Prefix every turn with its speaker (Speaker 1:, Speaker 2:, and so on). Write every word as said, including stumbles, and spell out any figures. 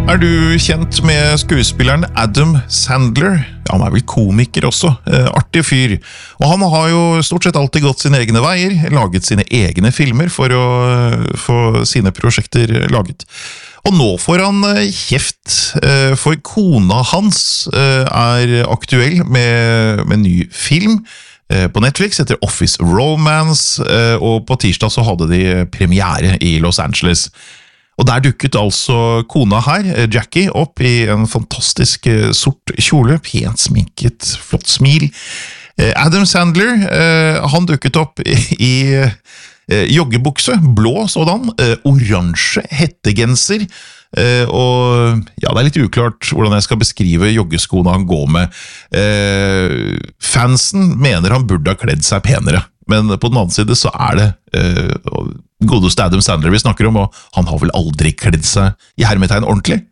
Speaker 1: Er du kjent med skuespilleren Adam Sandler? Ja, han er vel komiker også, eh, artig fyr. Og han har jo stort sett alltid gått sine egne veier, laget sine egne filmer for å uh, få sine prosjekter laget. Og nå får han uh, kjeft, uh, for kona hans uh, er aktuell med, med ny film uh, på Netflix etter Office Romance, uh, og på tirsdag så hadde de premiere i Los Angeles. Og der dukket altså kona her, Jackie, opp i en fantastisk sort kjole, pent sminket, flott smil. Adam Sandler, han dukket opp i joggebukse, blå sådan, oransje hettegenser, og ja, det er litt uklart hvordan jeg skal beskrive joggeskoene han går med. Fansen mener han burde ha kledd seg penere, men på den andre side så er det godeste Adam Sandler vi snakker om, og han har vel aldri kledd seg i hermetegn ordentlig.